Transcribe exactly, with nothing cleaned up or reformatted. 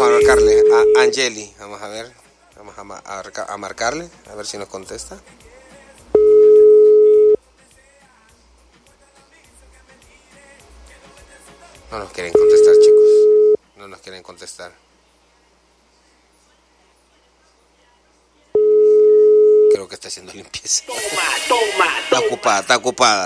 a marcarle a Angeli. Vamos a ver. Vamos a, ma- a, a marcarle. A ver si nos contesta. No nos quieren contestar, chicos. No nos quieren contestar. Creo que está haciendo limpieza. Toma, toma, Está ocupada, está ocupada.